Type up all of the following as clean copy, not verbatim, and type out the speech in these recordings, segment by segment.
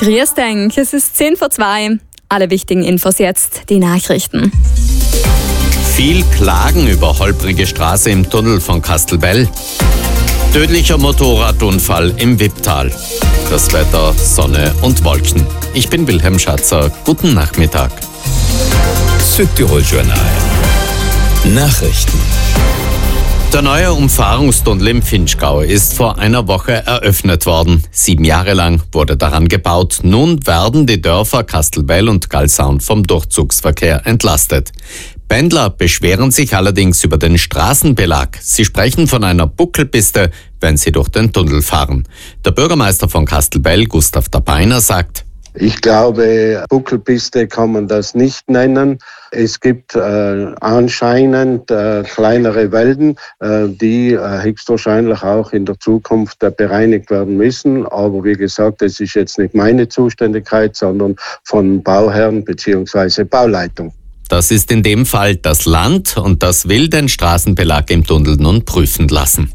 Grüß dich, es ist 10:02. Alle wichtigen Infos jetzt, die Nachrichten. Viel Klagen über holprige Straße im Tunnel von Kastelbell. Tödlicher Motorradunfall im Wipptal. Das Wetter, Sonne und Wolken. Ich bin Wilhelm Schatzer. Guten Nachmittag. Südtirol-Journal. Nachrichten. Der neue Umfahrungstunnel im Vinschgau ist vor einer Woche eröffnet worden. 7 Jahre lang wurde daran gebaut. Nun werden die Dörfer Kastelbell und Galsaun vom Durchzugsverkehr entlastet. Pendler beschweren sich allerdings über den Straßenbelag. Sie sprechen von einer Buckelpiste, wenn sie durch den Tunnel fahren. Der Bürgermeister von Kastelbell, Gustav Dabeiner, sagt: Ich glaube, Buckelpiste kann man das nicht nennen. Es gibt anscheinend kleinere Wälden, die höchstwahrscheinlich auch in der Zukunft bereinigt werden müssen. Aber wie gesagt, das ist jetzt nicht meine Zuständigkeit, sondern von Bauherren bzw. Bauleitung. Das ist in dem Fall das Land und das will den Straßenbelag im Tunnel nun prüfen lassen.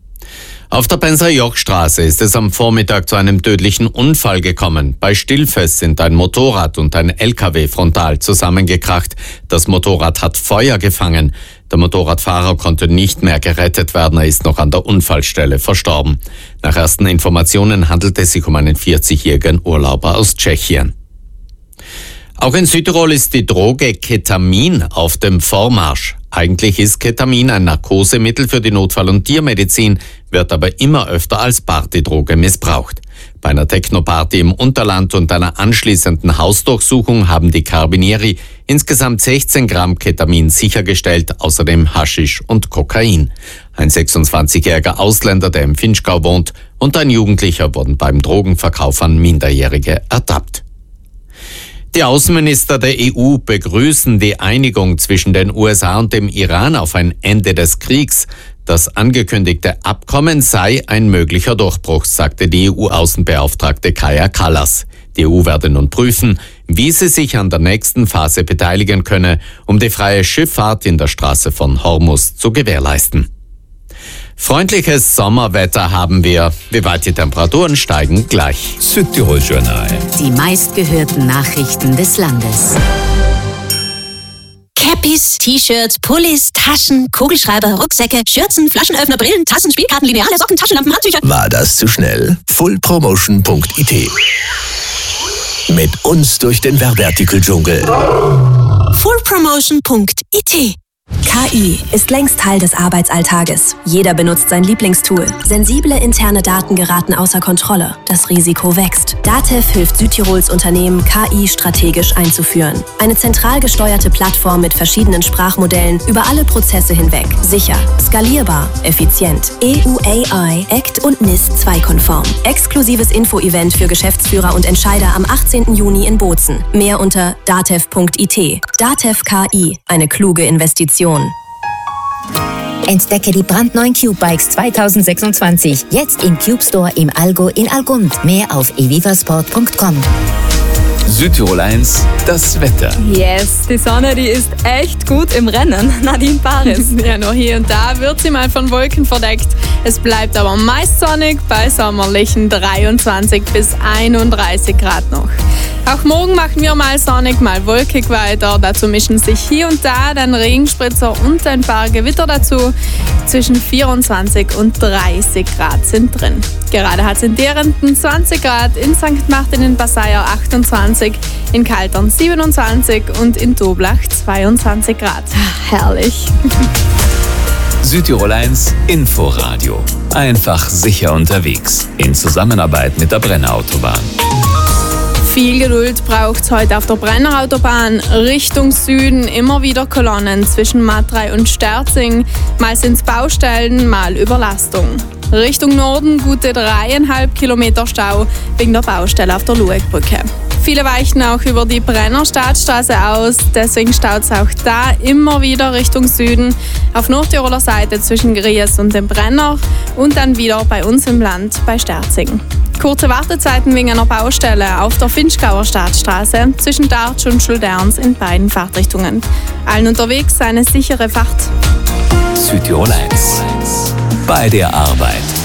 Auf der Penser-Joch-Straße ist es am Vormittag zu einem tödlichen Unfall gekommen. Bei Stillfest sind ein Motorrad und ein LKW frontal zusammengekracht. Das Motorrad hat Feuer gefangen. Der Motorradfahrer konnte nicht mehr gerettet werden. Er ist noch an der Unfallstelle verstorben. Nach ersten Informationen handelt es sich um einen 40-jährigen Urlauber aus Tschechien. Auch in Südtirol ist die Droge Ketamin auf dem Vormarsch. Eigentlich ist Ketamin ein Narkosemittel für die Notfall- und Tiermedizin, wird aber immer öfter als Partydroge missbraucht. Bei einer Technoparty im Unterland und einer anschließenden Hausdurchsuchung haben die Carabinieri insgesamt 16 Gramm Ketamin sichergestellt, außerdem Haschisch und Kokain. Ein 26-jähriger Ausländer, der im Vinschgau wohnt, und ein Jugendlicher wurden beim Drogenverkauf an Minderjährige ertappt. Die Außenminister der EU begrüßen die Einigung zwischen den USA und dem Iran auf ein Ende des Kriegs. Das angekündigte Abkommen sei ein möglicher Durchbruch, sagte die EU-Außenbeauftragte Kaja Kallas. Die EU werde nun prüfen, wie sie sich an der nächsten Phase beteiligen könne, um die freie Schifffahrt in der Straße von Hormuz zu gewährleisten. Freundliches Sommerwetter haben wir. Wie weit die Temperaturen steigen, gleich. Südtirol-Journal. Die meistgehörten Nachrichten des Landes. Cappies, T-Shirts, Pullis, Taschen, Kugelschreiber, Rucksäcke, Schürzen, Flaschenöffner, Brillen, Tassen, Spielkarten, Lineale, Socken, Taschenlampen, Handtücher. War das zu schnell? fullpromotion.it. Mit uns durch den Werbeartikel-Dschungel. fullpromotion.it. KI ist längst Teil des Arbeitsalltages. Jeder benutzt sein Lieblingstool. Sensible interne Daten geraten außer Kontrolle. Das Risiko wächst. DATEV hilft Südtirols Unternehmen, KI strategisch einzuführen. Eine zentral gesteuerte Plattform mit verschiedenen Sprachmodellen über alle Prozesse hinweg. Sicher, skalierbar, effizient. EU-AI, ACT und NIS 2-konform. Exklusives Info-Event für Geschäftsführer und Entscheider am 18. Juni in Bozen. Mehr unter datev.it. DATEV KI, eine kluge Investition. Entdecke die brandneuen Cube-Bikes 2026. Jetzt im Cube Store im Allgäu in Algund. Mehr auf evivasport.com. Südtirol 1, das Wetter. Yes, die Sonne, die ist echt gut im Rennen. Nadine Paris. Ja, nur hier und da wird sie mal von Wolken verdeckt. Es bleibt aber meist sonnig bei sommerlichen 23 bis 31 Grad noch. Auch morgen machen wir mal sonnig, mal wolkig weiter. Dazu mischen sich hier und da dann Regenspritzer und ein paar Gewitter dazu. Zwischen 24 und 30 Grad sind drin. Gerade hat es in Derenten 20 Grad, in St. Martin in Passaier 28, in Kaltern 27 und in Toblach 22 Grad. Herrlich. Südtirol 1 Inforadio. Einfach sicher unterwegs. In Zusammenarbeit mit der Brennerautobahn. Viel Geduld braucht es heute auf der Brennerautobahn. Richtung Süden immer wieder Kolonnen zwischen Matrei und Sterzing. Mal sind es Baustellen, mal Überlastung. Richtung Norden gute 3,5 Kilometer Stau wegen der Baustelle auf der Luegbrücke. Viele weichen auch über die Brenner Staatsstraße aus, deswegen staut es auch da immer wieder Richtung Süden. Auf Nordtiroler Seite zwischen Gries und dem Brenner und dann wieder bei uns im Land bei Sterzing. Kurze Wartezeiten wegen einer Baustelle auf der Vinschgauer Staatsstraße zwischen Dartsch und Schulderns in beiden Fahrtrichtungen. Allen unterwegs eine sichere Fahrt. Südtirol 1. Bei der Arbeit.